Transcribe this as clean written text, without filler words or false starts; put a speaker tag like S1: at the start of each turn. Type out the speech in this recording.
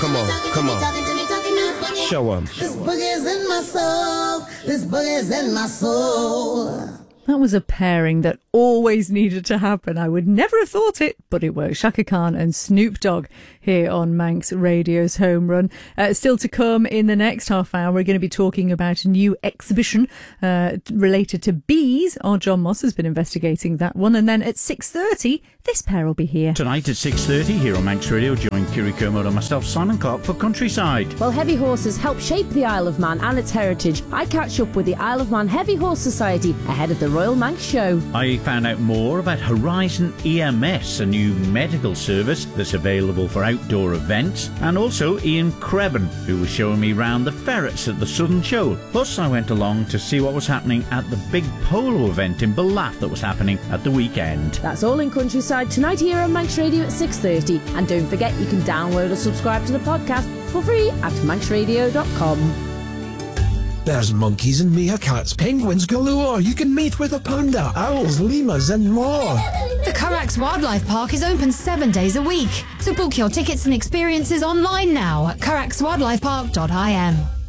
S1: Come on, come on. Show 'em.
S2: This boogie's in my soul. This boogie's in my soul.
S3: That was a pairing that always needed to happen. I would never have thought it, but it worked. Shaka Khan and Snoop Dogg here on Manx Radio's Home Run. Still to come in the next half hour, we're going to be talking about a new exhibition related to bees. Our John Moss has been investigating that one. And then at 6:30, this pair will be here.
S4: Tonight at 6:30 here on Manx Radio, join Kiri Kermode and myself, Simon Clark, for Countryside.
S5: Well, heavy horses help shape the Isle of Man and its heritage. I catch up with the Isle of Man Heavy Horse Society ahead of the Royal Manx Show.
S4: I found out more about Horizon EMS, a new medical service that's available for outdoor events, and also Ian Crebban, who was showing me round the ferrets at the Southern Show. Plus, I went along to see what was happening at the big polo event in Ballaugh that was happening at the weekend.
S5: That's all in Countryside tonight here on Manx Radio at 6:30. And don't forget, you can download or subscribe to the podcast for free at manxradio.com.
S6: There's monkeys and meerkats, penguins galore. You can meet with a panda, owls, lemurs and more.
S7: The Currachs Wildlife Park is open 7 days a week. So book your tickets and experiences online now at currachswildlifepark.im.